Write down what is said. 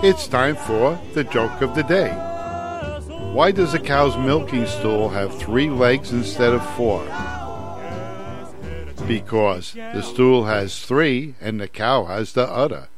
It's time for the joke of the day. Why does a cow's milking stool have 3 legs instead of 4? Because the stool has 3 and the cow has the udder.